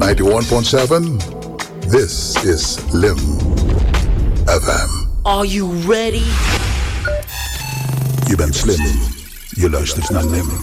91.7. This is Lim FM. Are you ready? Je bent slim. Je luistert naar Lim.